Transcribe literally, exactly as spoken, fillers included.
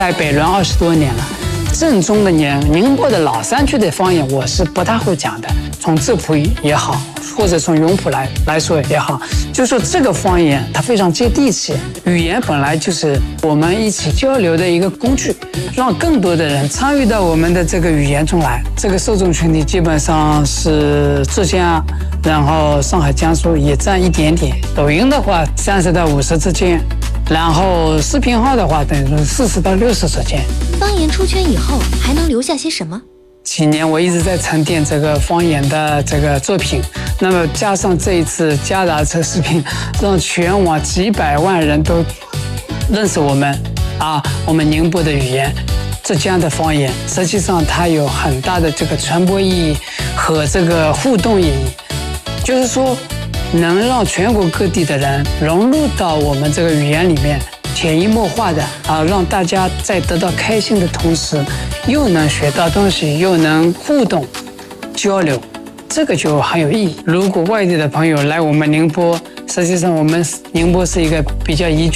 在北仑二十多年了，正宗的宁宁波的老山区的方言，我是不大会讲的。从质朴也好，或者从永普来来说也好，就说这个方言它非常接地气。语言本来就是我们一起交流的一个工具，让更多的人参与到我们的这个语言中来。这个受众群体基本上是浙江，然后上海、江苏也占一点点。抖音的话，三十到五十之间。然后视频号的话，等于说四十到六十之间。 方言出圈以后，还能留下些什么？ 几年我一直在沉淀这个方言的这个作品，那么加上这一次加达车视频，让全网几百万人都认识我们啊，我们宁波的语言，浙江的方言，实际上它有很大的这个传播意义和这个互动意义，就是说。能让全国各地的人融入到我们这个语言里面，潜移默化的啊，让大家在得到开心的同时，又能学到东西，又能互动交流，这个就很有意义。如果外地的朋友来我们宁波，实际上我们宁波是一个比较宜居